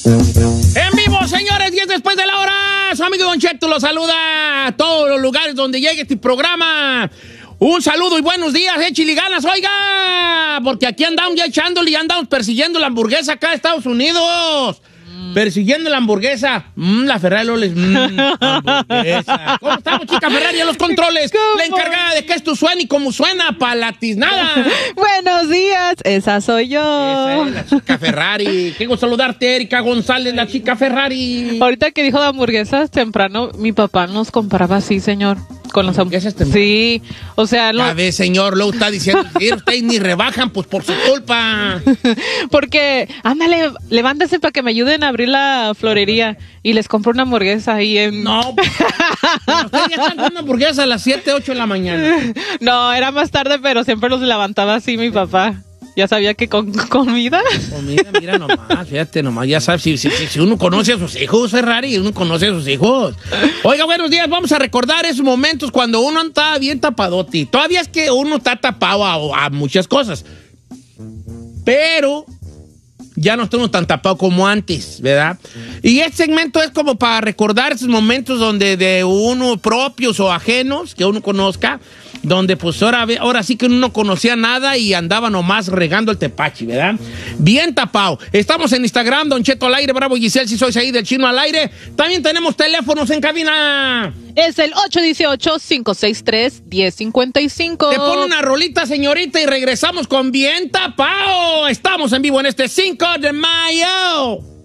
En vivo, señores, 10 después de la hora. Su amigo Don Cheto lo saluda a todos los lugares donde llegue este programa. Un saludo y buenos días, échale ganas, oiga. Porque aquí andamos ya echándole y andamos persiguiendo la hamburguesa acá de Estados Unidos. Persiguiendo la hamburguesa. La Ferrari Loles. Hamburguesa. ¿Cómo estamos, chica Ferrari? A los controles. ¿Cómo? La encargada de que esto suene y como suena, palatiznada. Buenos días, esa soy yo. Esa es la chica Ferrari. Qué gusto saludarte, Erika González, la chica Ferrari. Ahorita que dijo de hamburguesas temprano, mi papá nos compraba así, señor. Con las ¿Hamburguesas temprano? Sí, o sea... A ver, señor, luego está diciendo que ustedes ni rebajan, pues por su culpa. Porque, ándale, levántese para que me ayuden a abrir la florería y les compro una hamburguesa ahí en... No, pues, ustedes ya están dando hamburguesas a las 7, 8 de la mañana. No, era más tarde, pero siempre los levantaba así mi papá. Ya sabía que con comida. Comida, mira nomás, fíjate nomás, ya sabes, si uno conoce a sus hijos, Ferrari, uno conoce a sus hijos. Oiga, buenos días, vamos a recordar esos momentos cuando uno estaba bien tapadote. Todavía es que uno está tapado a muchas cosas, pero ya no estamos tan tapados como antes, ¿verdad? Y este segmento es como para recordar esos momentos donde de uno propios o ajenos, que uno conozca, donde pues ahora sí que uno no conocía nada y andaba nomás regando el tepache, ¿verdad? Bien tapado. Estamos en Instagram, Don Cheto al aire, Bravo Giselle, si sois ahí del Chino al aire. También tenemos teléfonos en cabina. Es el 818-563-1055. Te pone una rolita, señorita, y regresamos con Bien Tapado. Estamos en vivo en este 5 de mayo.